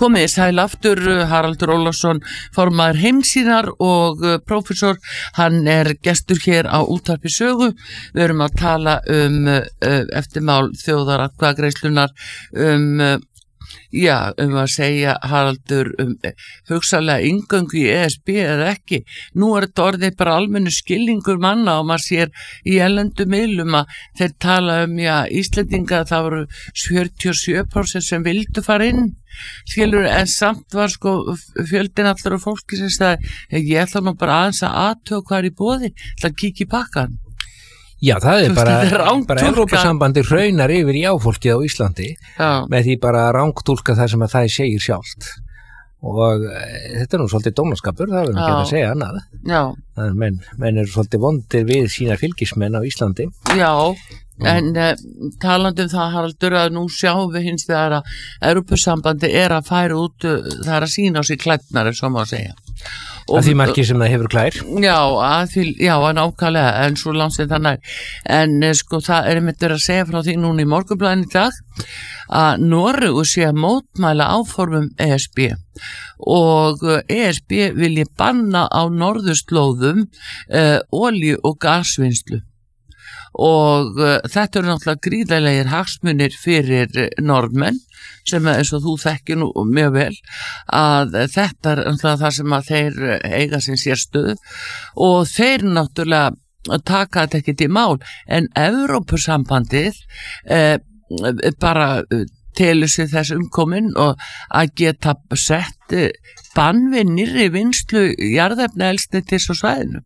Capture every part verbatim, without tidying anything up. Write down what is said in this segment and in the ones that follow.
Komið sæl aftur, Haraldur Ólafsson, formaður Heimssýnar og prófessor, hann er gestur hér á Útvarpi Sögu. Við erum að tala um uh, eftirmál þjóðaratkvæðagreiðslunnar, um, uh, já, um að segja, Haraldur, um hugsanlega inngöngu í E S B eða ekki. Nú er þetta orðið bara almennu skilningur manna og maður sér í erlendu miðlum að þeir tala um, já, Íslendinga, það voru fjörutíu og sjö prósent sem vildu fara inn. Skilur, en samt var sko fjöldin allur og fólki sem sagði ég ætla nú bara aðeins að athuga hvað er í boði, ætla að kíkja í pakkan. Já, það er bara, er bara Evrópusambandi hraunar yfir í áfólkið á Íslandi Já. Með því bara að rangtúlka það sem að það segir sjálft og e, þetta er nú svolítið dónaskapur, það verður ekki að segja annað. Já. Menn, menn eru svolítið vondir við sína fylgismenn á Íslandi. Já, mm. en uh, talandi um það, Haraldur, að nú sjáum við hins vegar að Evrópusambandi er að færa út, uh, það er að sína á sig klædnar, svo má að segja. Og, að því marki sem það hefur klær. Já, að því, já, nákvæmlega, en svo langt sem það nær. En sko, það er einmitt verið að segja frá því núna í Morgunblaðinu í dag að Noregur sé að mótmæla áformum E S B og E S B vilji banna á norðurslóðum uh, olíu- og gasvinnslu. Og uh, þetta eru náttúrulega gríðarlegir hagsmunir fyrir uh, Norðmenn sem eins og þú þekkir nú mjög vel að þetta er náttúrulega það sem að þeir eiga sin sérstöðu og þeir náttúrulega taka þetta ekkert í mál en Evrópusambandið uh, bara uh, telur sig þess umkomin og að geta sett uh, bann við nýrri vinnslu jarðefnaeldsneytis á svæðinu.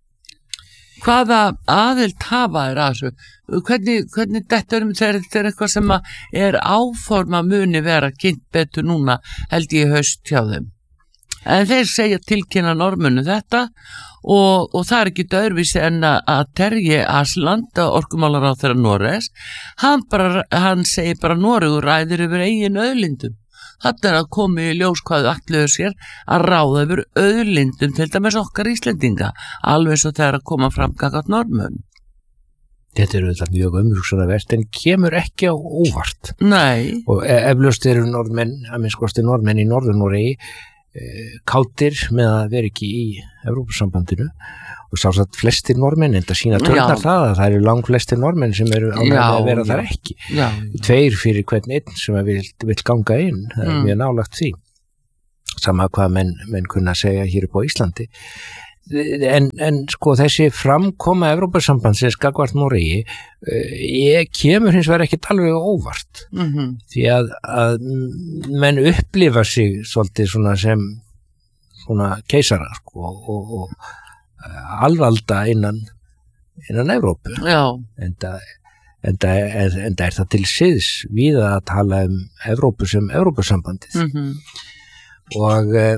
Hvaða aðild hafa er að þessu? Hvernig, hvernig þetta er, þetta er eitthvað sem er áforma muni vera kynnt betur núna held ég haust hjá þeim. En þeir segja tilkynna Norðmönnum þetta og, og það er ekki öðruvísi en að Terje Asland, orkumálaráðherra Noregs, hann, bara, hann segir bara Noregur ræðir yfir eigin auðlindum. Þetta er að koma í ljós hvað ætluðu sér að ráða yfir auðlindum til dæmis okkar Íslendinga, alveg svo þegar að koma fram gagnvart Norðmönnum. Þetta eru þetta mjög umhugsunarvert en kemur ekki á óvart. Nei. Og eflaust eru Norðmenn, að minnsta kosti Norðmenn í Norður-Noregi eh, kátir með að vera ekki í Evrópusambandinu og sjálfsagt flestir Norðmenn, en það sína tölnar það að það eru lang flestir Norðmenn sem eru ánægðir að vera já. Þar ekki. Já. Tveir fyrir hvern einn sem vil, vil ganga inn, það er mm. mjög nálagt því. Sama hvað menn, menn kunna segja hér upp á Íslandi. En, en sko þessi framkoma Evrópusambandsins gagnvart Noregi eh, kemur hins vegar ekkert alveg óvart. Mm-hmm. Því að, að menn upplifa sig svolítið svona sem svona keisarar sko, og, og alvalda innan innan Evrópu en það er, er það til siðs við að tala um Evrópu sem Evrópusambandið mm-hmm. og e,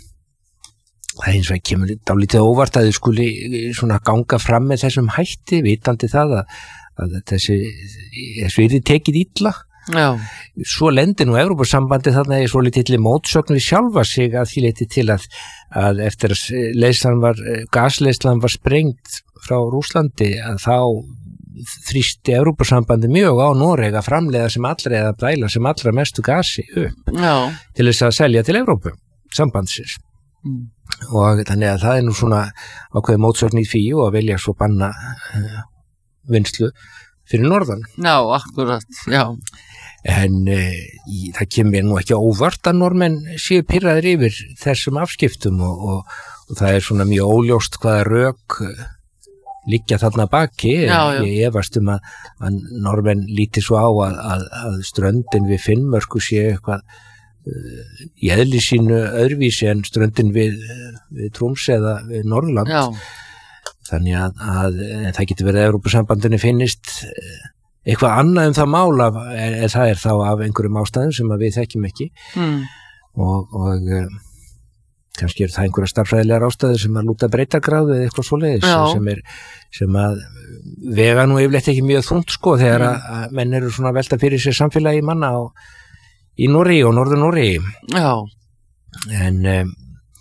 það er eins og kemur dálítið óvart að þau skuli svona ganga fram með þessum hætti vitandi það að, að þessi þessu yrði tekið illa. Já. Svo lendir nú Evrópusambandið þarna í svo litli mótsögn við sjálfa sig að því leyti til að, að eftir að leyslan var, gasleyslan var sprengt frá Rússlandi að þá þrýsti Evrópusambandið mjög á Noreg að framleiða sem allra eða dæla sem allra mestu gasi upp Já. Til þess að selja til Evrópu sambandsins mm. og þannig að það er nú svona ákveðið mótsögn í því og að velja svo banna uh, vinslu fyrir norðan. Já, akkurat, já. En uh, í, það kemur nú ekki óvart að Norðmenn séu pirraðir yfir þessum afskiptum og, og, og það er svona mjög óljóst hvaða rök liggja þarna baki. Já, já. Ég efast um að, að Norðmenn líti svo á að, að, að ströndin við Finnmörku sé eitthvað uh, í eðli sínu öðruvísi en ströndin við, við Trúms eða við Norðurland. Já. Þannig að, að það getur verið að Evrópusambandinu finnist eitthvað annað um það mál af, en það er þá af einhverjum ástæðum sem við þekkjum ekki mm. og, og kannski er það einhverja starffræðilegar ástæður sem að lúta breytargráðu eða eitthvað svoleiðis sem, er, sem að vega nú yfirleitt ekki mjög þungt sko þegar mm. að, að menn eru svona velta fyrir sér samfélagi manna á, í Noregi og Norður-Noregi. Já. En um,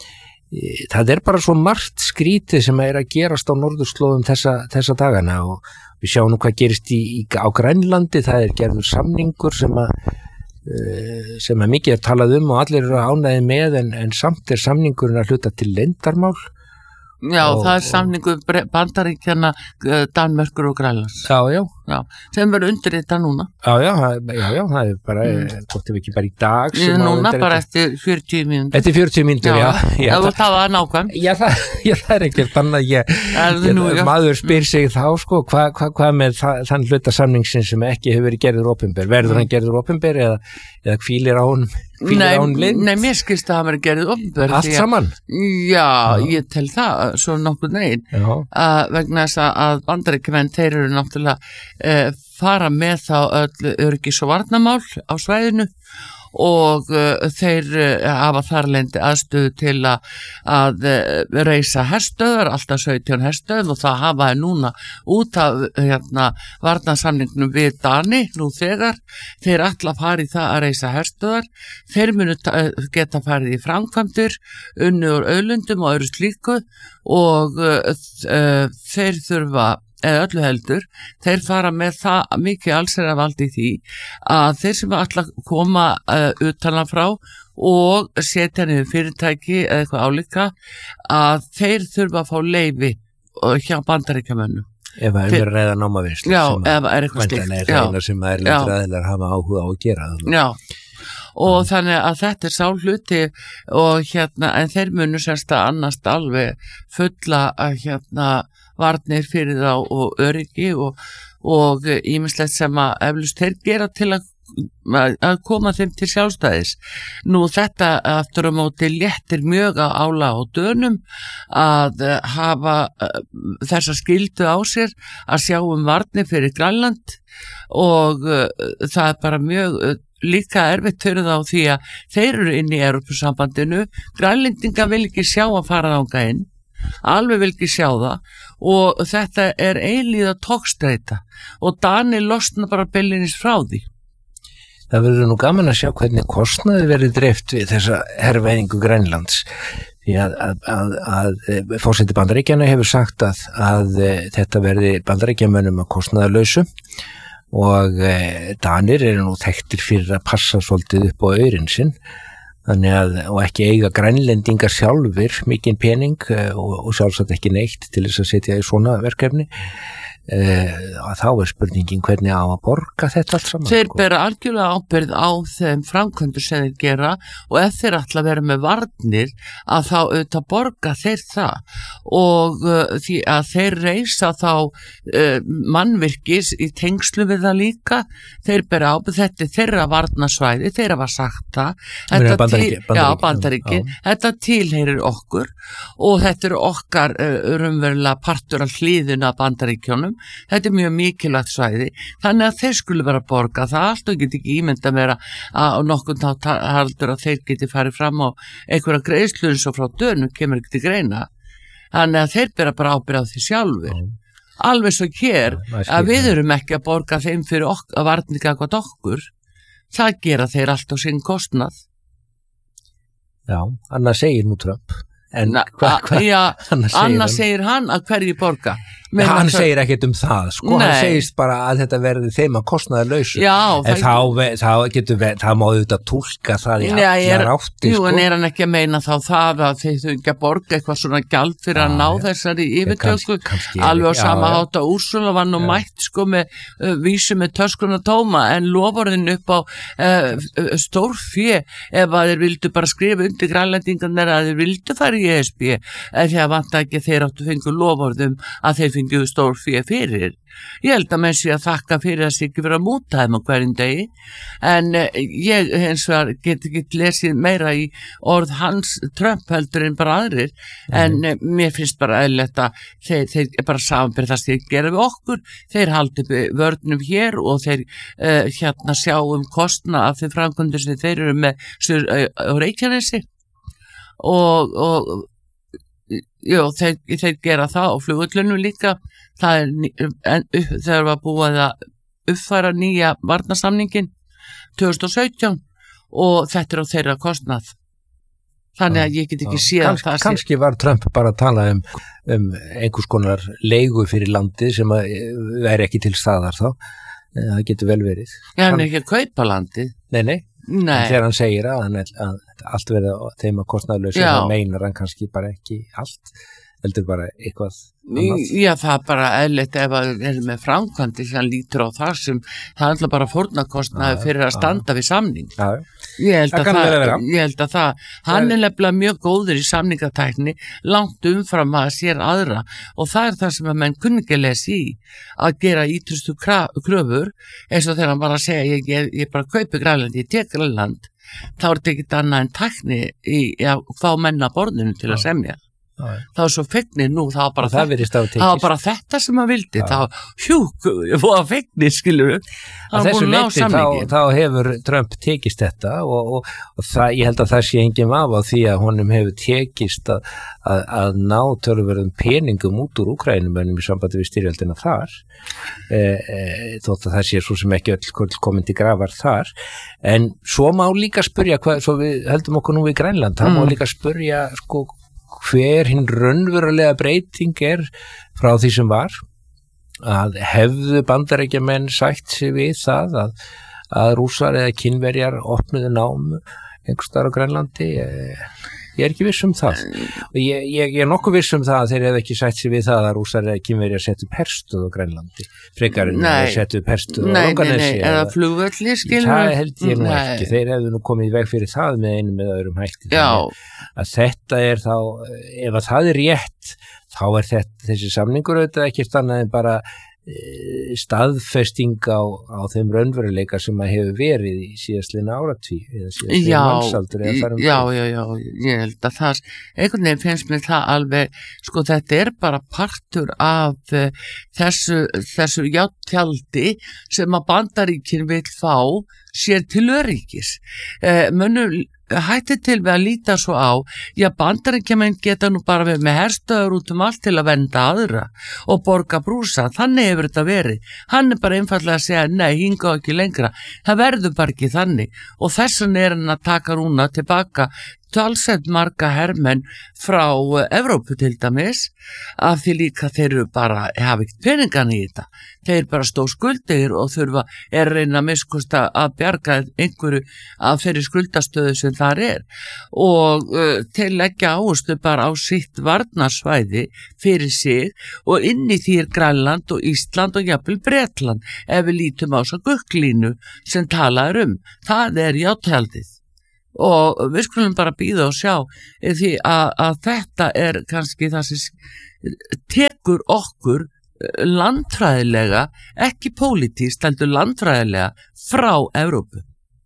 það er bara svo margt skrítið sem er að gerast á norðurslóðum þessa, þessa dagana og við sjáum nú hvað gerist í, í, á Grænlandi, það er gerður samningur sem að sem er mikið að talað um og allir eru ánægðir með en, en samt er samningurinn að hluta til leyndarmál. Já, og, það er samningu Bandaríkjanna, Danmörkur og Grænlands. Já, já. Já, sem verður undirritað núna. Já, já, já, já, það er bara, mm. gott ef ekki bara í dag. Sem núna, bara eftir fjörutíu mínútur. Eftir fjörutíu mínútur, já. Já, já það, það var nákvæm. Já, það, já, það er ekkert annað, ég, ég, nú, maður spyr sig þá, sko, hvað hva, hva með það, þann hluta samningsin sem ekki hefur verið gerður opinber? Verður mm. hann gerður opinber eða, eða hvílir á hún? Nei, nei, mér skilst að það verið gerðið opinber. Allt saman? Já, já, ég tel það, svo nokkuð neginn, að vegna þess að Bandaríkjamenn, þeir eru náttúrulega uh, fara með þá öll öryggis- og varnarmál á svæðinu og uh, þeir uh, hafa þarlendi aðstöðu til að, að uh, reisa herstöðar, alltaf sautján herstöð og það hafa þeir núna út af hérna, varnarsamningnum við Dani nú þegar, þeir alltaf farið það að reisa herstöðar, þeir munu geta farið í framkvæmdir, unni úr auðlundum og öðru slíku og uh, uh, þeir þurfa eða öllu heldur, þeir fara með það mikið allsherjarvald í því að þeir sem ætla að koma uh, utan frá og setja niður fyrirtæki eða eitthvað álíka að þeir þurfa að fá leyfi hjá Bandaríkjamönnum. Ef það er reyða námavinslu já, ef það er eitthvað slíkt. Er reyna sem er lengur aðeinar hafa áhuga á að gera. Já, og mm. þannig að þetta er sá hluti og hérna, en þeir munu semst að annast alveg fulla að hérna varnir fyrir þá og öryggi og, og ýmislegt sem að eflust þeir gera til að, að koma þeim til sjálfstæðis. Nú þetta aftur á móti léttir mjög að ála á Dönum að hafa þessa skyldu á sér að sjá um varnir fyrir Grænland og uh, það er bara mjög uh, líka erfitt fyrir þá því að þeir eru inn í Evrópusambandinu, Grænlendinga vil ekki sjá að fara þangað inn, alveg vil ekki sjá það og þetta er eilíða togstreita og Dani losna bara beilinnis frá því. Það verður nú gaman að sjá hvernig kostnaði verið dreift við þessa herrvæðingu Grænlands því að, að, að, að forseti Bandaríkjanna hefur sagt að, að þetta verði Bandaríkjamönnum að kostnaðarlausu og eh, Danir eru nú þekktir fyrir að passa svolítið upp á aurinn sinn þannig að, og ekki eiga grænlendingar sjálfur mikinn pening eh, og, og sjálfsagt ekki neitt til þess að setja í svona verkefni eh, að þá er spurningin hvernig á að borga þetta allt saman. Þeir bera algjörlega ábyrgð á þeim framkvæmdur sem þeir gera og ef þeir ætla að vera með varnir að þá auðvitað borga þeir það og uh, því að þeir reisa þá uh, mannvirkis í tengslu við það líka, þeir bera ábyrgð, þetta er þeirra varnarsvæði, þeir hafa sagt það, þetta, Bandaríki, til, já, Bandaríki, já. Þetta tilheyrir okkur og þetta er okkar uh, raunverulega partur af hlýðuna Bandaríkjónum. Þetta er mjög mikilvægt svæði, þannig að þeir skulle vera að borga það allt og geti ekki ímynda meira að nokkurn þá haldur að þeir geti farið fram á einhverja greiðslu eins og frá Dönum kemur ekki til greina. Þannig að þeir bera bara ábyrgð á því sjálfur. Já. Alveg svo hér Já, að við erum ekki að borga þeim fyrir ok að varninga eitthvað okkur. Það gera þeir allt á sinn kostnað. Já, annars segir nú Trump. En Na, hva, hva, já, annars segir hann að hverju borga. Men hann það... segir ekkert um það, sko, Nei. Hann segist bara að þetta verði þeim að kostnaðarlausu. Já, en þá, þá getur við, það má auðvitað túlka það í allar átti, jú, sko. Jú, en er hann ekki að meina þá það að þeir þau ekki að borga eitthvað svona gjald fyrir já, að ná ja. Þessari yfirtöku, alveg á sama hátt að Úrsula var nú ja. Mætt, sko, með uh, vísu með töskuna tóma, en loforðin upp á uh, stórfé ef að þeir vildu bara skrifa undir grænlendingarnir að þeir vildu fara í E S B, en það vant ekki þeir áttu fengu loforðum að þeir fengu stór fyrir fyrir. Ég held að menn sé að þakka fyrir að það ekki vera að múta þeim á hverjum degi, en uh, ég hins vegar get ekki lesið meira í orð hans Trump heldur en bara aðrir, mm. en uh, mér finnst bara eðlilegt að þeir, þeir bara samanbyrð það sem þeir gera við okkur, þeir haldi vörnum hér og þeir uh, hérna sjá um kostna af þeir framkvæmdur sem þeir eru með uh, á Reykjanesi og, og jú, þeir, þeir gera það á flugullunum líka. Það er en, þegar var búið að uppfæra nýja varnarsamningin tvö þúsund og sautján og þetta er á þeirra kostnað. Þannig að ég get ekki séð Kans, það. Kannski var Trump bara að tala um, um einhvers konar leigu fyrir landið sem væri ekki til staðar þá. Það getur vel verið. Já, hann er ekki að kaupa landið. Nei, nei, þegar hann segir að, hann, að allt verða þeim að kostnaðarlausu, þá meinar hann kannski bara ekki allt, heldur bara eitthvað annað. Já, það er bara eðlilegt ef það er með framkvæmdi sem hann lítur á það sem það er bara fórnarkostnaði fyrir að standa við samning. Já, ég held að það, það, ég held að það hann er nefnilega mjög góður í samningatækni langt umfram að sér aðra og það er það sem að menn kunni ekki lesi í að gera ítrustu kröfur eins og þegar hann bara segja ég, ég, ég bara kaupi Grænland, ég tek Grænland þá er þetta ekkert annað en tækni í að fá menna borðinu til að semja. Það var svo fegnir nú, það var bara, það þetta, það var bara þetta sem maður vildi, það var hjúk, ég fóði að fegnir, skilur við. Að þessu leyti þá, þá hefur Trump tekist þetta og, og, og það, ég held að það sé enginn vafa á því að honum hefur tekist að, að, að ná töluverðum peningum út úr Úkrænumönnum í sambandi við styrjöldina þar, e, e, þótt að það sé svo sem ekki öll komin til grafar þar, en svo má líka spyrja, hvað, svo við heldum okkur nú við Grænland, það mm. má líka spyrja, sko, hver hinn raunverulega breyting er frá því sem var að hefðu Bandaríkjamenn sætt sig við það að, að Rússar eða Kínverjar opnuðu nám einhvers staðar á Grænlandi ég, ég er ekki viss um það og ég, ég, ég er nokkuð viss um það að þeir hefðu ekki sætt sig við það að Rússar eða Kínverjar settu upp herstöð á Grænlandi frekar en að settu upp herstöð á Langanesi eða flugvölli skilur það held ég nú ekki, þeir hefðu nú komið í veg fyrir það með einum eða öðrum hætti að þetta er þá, ef að það er rétt þá er þetta, þessi samningur auðvitað ekkert annað en bara e, staðfesting á, á þeim raunveruleika sem að hefur verið í síðastliðna áratví eða síðastliðna mannsaldur eða þar um já, já, já, ég held að það einhvern veginn finnst mér það alveg sko þetta er bara partur af uh, þessu, þessu játjaldi sem að Bandaríkin vil fá sér til öryggis uh, mönnum hætti til við að líta svo á já, Bandaríkjamenn geta nú bara verið með herstöður út um allt til að venda aðra og borga brúsa, þannig hefur þetta verið hann er bara einfallega að segja nei, hinga ekki lengra, það verður bara ekki þannig og þessan er hann að taka núna tilbaka talsett marga hermenn frá Evrópu til dæmis af því líka þeir eru bara hafa ekkert peningan í þetta þeir bara stóð skuldir og þurfa er reyna að miskusta að bjarga einhverju af þeirri skuldastöðu sem þar er og uh, þeir leggja áherslu bara á sitt varnarsvæði fyrir sig og inn í því er Grænland og Ísland og jafnvel Bretland ef við lítum á svo gugglínu sem talaður um, það er játthaldið og við skulum bara bíða og sjá því að, að þetta er kannski það sem tekur okkur landfræðilega, ekki pólitískt, heldur landfræðilega frá Evrópu.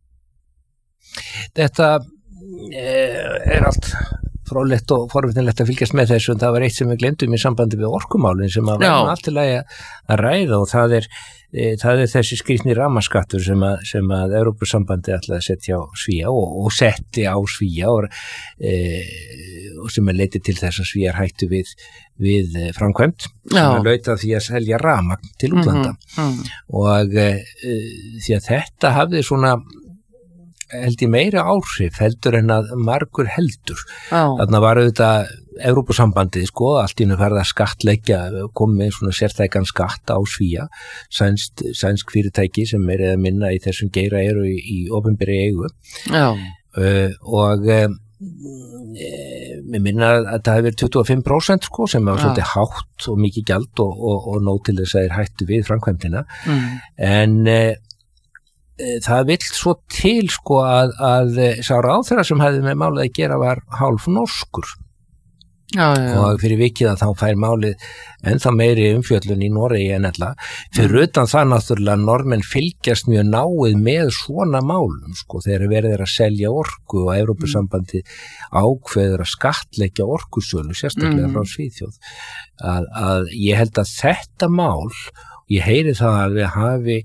Þetta er allt fróðlegt og forvitinlegt að fylgjast með þessu en það var eitt sem við glemdum í sambandi við orkumálin sem að verðum allt í lagi að ræða og það er, e, það er þessi skrýtni rafmagnsskattur sem að, sem að Evrópusambandi ætlaði að setja á Svía og, og setti á Svía og, e, og sem er leitið til þess að Svíjar hættu við, við framkvæmt sem að lauta því að selja rafmagn til útlanda mm-hmm. og e, því að þetta hafði svona held ég meira áhrif heldur en að margur heldur oh. þarna var auðvitað Evrópusambandið sko, allt í nú farið að skattleggja komið með svona sértækan skatt á Svía sænst, sænsk fyrirtæki sem er eða minna í þessum geira eru í, í opinberri eigu oh. uh, og um, mér minna að það hefur verið tuttugu og fimm prósent sko sem var svolítið hátt og mikið gjald og, og, og nóg til þess að þeir hættu við framkvæmdina mm. en uh, það vill svo til sko að, að sá ráðherra sem hefði með málið að gera var hálf norskur já, já, já. og fyrir vikið að þá fær málið ennþá meiri umfjöllun í Noregi en ella fyrir mm. utan það náttúrulega normenn fylgjast mjög náið með svona málum sko þegar verið er að selja orku og Evrópusambandi ákveður að skattleggja orkusölu sérstaklega mm. frá Svíþjóð að, að ég held að þetta mál ég heyri það að við hafi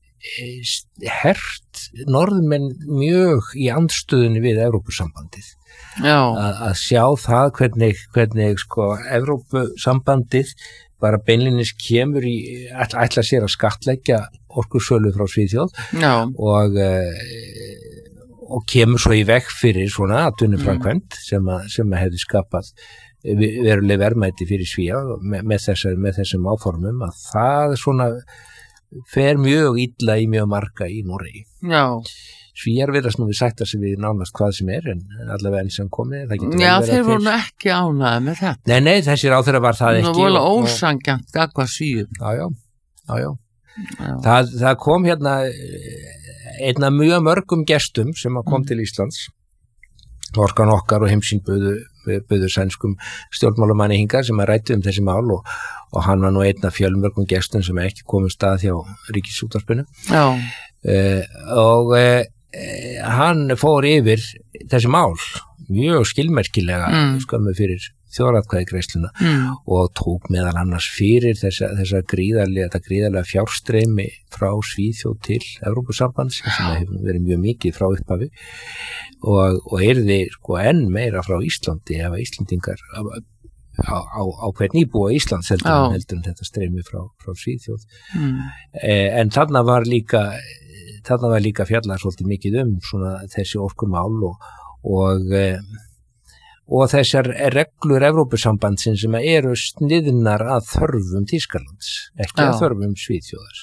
hert norðmenn mjög í andstöðunni við Evrópusambandið að, að sjá það hvernig, hvernig sko Evrópusambandið bara beinlinis kemur í ætla, ætla sér að skattleggja orkusölu frá Svíþjóð Já. og og kemur svo í veg fyrir svona atvinnuframkvæmd mm. sem, að, sem að hefði skapað veruleg verðmæti fyrir Svía með, með, þessar, með þessum áformum að það svona fer mjög illa í mjög marga í Noregi. Já. Svíjar virðast nú við sætta sig við nánast hvað sem er en allavega enn sem komið Já, þeir voru ekki ánægði með þetta Nei, nei, þessi ráðherra var það ekki Það voru ósangjant gagvað Svíum Já, já, já, já. Það, það kom hérna einn af mjög mörgum gestum sem kom mm. til Íslands Orkan okkar og heimsýn buðu, buðu sænskum stjórnmálumanni hingað sem að ræddu um þessi mál og, og hann var nú einn af fjölmörgum gestum sem ekki komið stað hjá Ríkisútvarpinu Já uh, og uh, hann fór yfir þessi mál mjög skilmerkilega mm. skömmu fyrir þjóðaratkvæðagreiðsluna mm. og tók meðal annars fyrir þessa, þessa gríðarlega, þetta gríðarlega fjárstreymi frá Svíþjóð til Evrópusambands sem hefur verið mjög mikið frá upphafi og, og yrði sko enn meira frá Íslandi ef að Íslandingar á, á, á hvern íbúa Íslands heldur, heldur en þetta streymi frá, frá Svíþjóð mm. eh, en þarna var líka þarna var líka fjallar svolítið mikið um svona þessi orkumál og, og eh, og þessar reglur Evrópusambandsins sem eru sniðnar að þörfum Þýskalands, ekki Já. Að þörfum Svíþjóðar.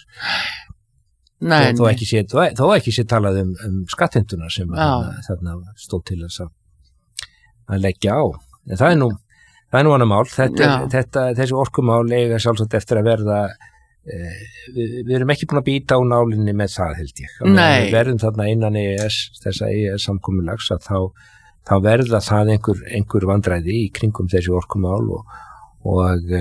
Nei, þó, þó ekki sé, þó, þó ekki sé talað um, um skattheimtuna sem þarna, þarna stóð til þess að, að leggja á. En það er nú, það er nú annað mál. Þetta, þetta, þessi orkumál eiga sjálfsagt eftir að verða, eh, við, við erum ekki búin að býta á nálinni með það held ég. Við verðum þarna innan E E S, þessa E E S samkomulags að þá þá verða það einhver, einhver vandræði í kringum þessi orkumál og, og,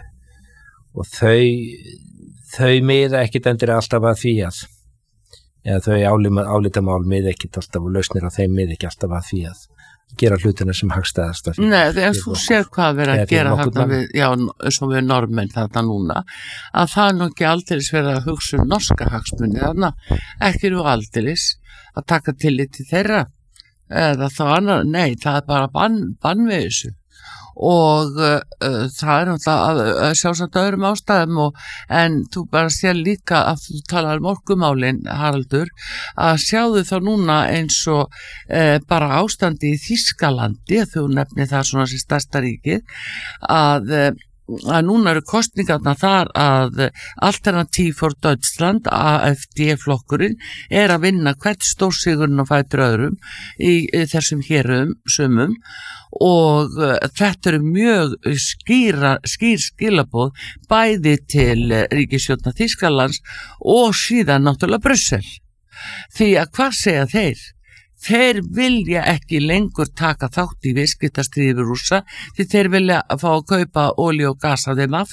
og þau, þau miða ekkit endur alltaf að því að eða þau álítamál miða ekkit alltaf og lausnir á þeim miða ekki alltaf að því að gera hlutina sem hagstæðast að Nei, þegar þú sér hvað verið að gera þarna við, já, svo við normenn þarna núna, að það er nú ekki aldeilis verið að hugsa um norska hagsmuni þarna, ekki nú aldeilis að taka tillit til þeirra eða þá annar, nei, það er bara bann, bann við þessu og uh, það er náttúrulega að sjálfsagt öðrum ástæðum og, en þú bara sér líka að þú talar um orkumálin, Haraldur, að sjáðu þá núna eins og uh, bara ástandi í Þýskalandi, þú nefnir það svona sem stærsta ríkið, að uh, að núna eru kostningarna þar að Alternativ for Deutschland A F D-flokkurinn er að vinna hvert stórsigurinn og fætur öðrum í, í þessum hérum sumum og uh, þetta eru mjög skýra, skýr skilaboð bæði til uh, ríkisstjórnar Þýskalands og síðan náttúrulega Brussel því að hvað segja þeir? Þeir vilja ekki lengur taka þátt í viðskiptastríði við Rússa því þeir vilja fá að kaupa olíu og gas af þeim aftur